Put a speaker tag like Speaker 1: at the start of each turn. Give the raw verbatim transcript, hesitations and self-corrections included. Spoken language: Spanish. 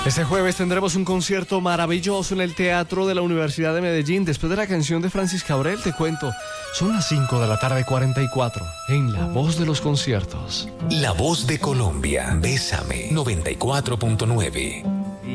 Speaker 1: Este jueves tendremos un concierto maravilloso en el Teatro de la Universidad de Medellín. Después de la canción de Francis Cabrel, te cuento, son las cinco de la tarde, cuarenta y cuatro, en La Voz de los Conciertos.
Speaker 2: La Voz de Colombia, Bésame, noventa y cuatro punto nueve.